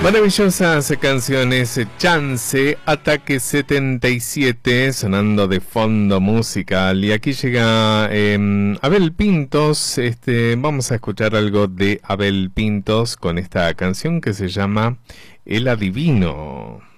Maravillosas canciones, Chance, Ataque 77, sonando de fondo musical. Y aquí llega Abel Pintos. Vamos a escuchar algo de Abel Pintos con esta canción que se llama El Adivino.